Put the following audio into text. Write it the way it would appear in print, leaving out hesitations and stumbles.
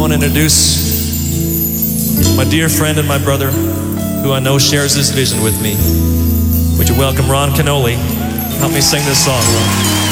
want to introduce my dear friend and my brother, who I know shares this vision with me. Would you welcome Ron Canoli? Help me sing this song, Ron.